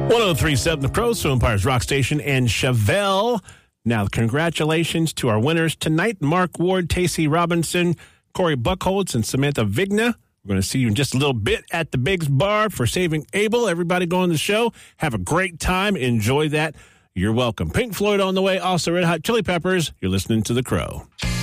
1037 The Crow, so Empire's Rock Station, and Chevelle. Now, congratulations to our winners tonight, Mark Ward, Tacey Robinson, Corey Buckholtz, and Samantha Vigna. We're going to see you in just a little bit at the Biggs Bar for Saving Abel. Everybody go on the show. Have a great time. Enjoy that. You're welcome. Pink Floyd on the way. Also, Red Hot Chili Peppers. You're listening to The Crow.